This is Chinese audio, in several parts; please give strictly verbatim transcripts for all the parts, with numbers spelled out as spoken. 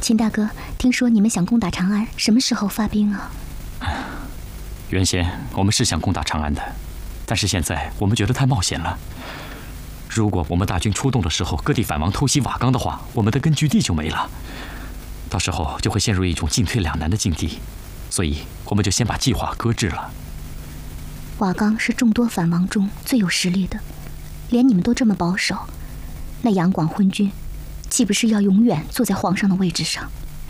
秦大哥，听说你们想攻打长安，什么时候发兵啊？ 原先我们是想攻打长安的，但是现在我们觉得太冒险了。如果我们大军出动的时候，各地反王偷袭瓦岗的话，我们的根据地就没了，到时候就会陷入一种进退两难的境地，所以我们就先把计划搁置了。 瓦岗是众多反王中最有实力的，连你们都这么保守，那杨广昏君岂不是要永远坐在皇上的位置上？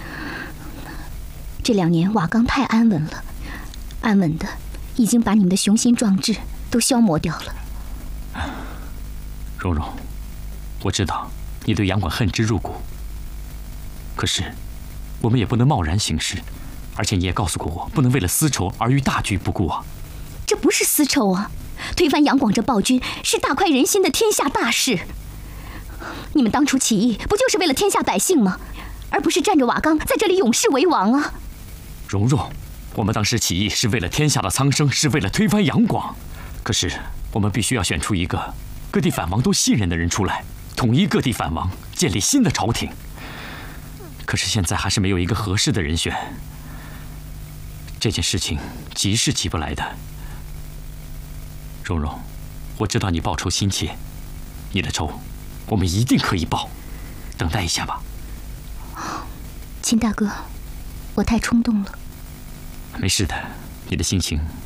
这两年瓦岗太安稳了，安稳的已经把你们的雄心壮志都消磨掉了。 蓉蓉，我知道你对杨广恨之入骨，可是我们也不能贸然行事，而且你也告诉过我，不能为了私仇而与大局不顾啊。 这不是私仇啊，推翻杨广这暴君是大快人心的天下大事。你们当初起义不就是为了天下百姓吗？而不是占着瓦岗在这里永世为王啊。 蓉蓉，我们当时起义是为了天下的苍生，是为了推翻杨广，可是我们必须要选出一个各地反王都信任的人出来，统一各地反王，建立新的朝廷。可是现在还是没有一个合适的人选，这件事情急是急不来的。蓉蓉，我知道你报仇心切，你的仇我们一定可以报，等待一下吧。 秦大哥，我太冲动了。 没事的，你的心情